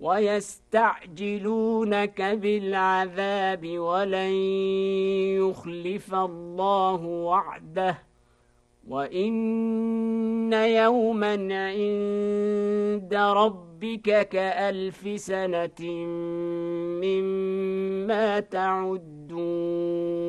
ويستعجلونك بالعذاب ولن يخلف الله وعده وإن يوما عند ربك كألف سنة مما تعدون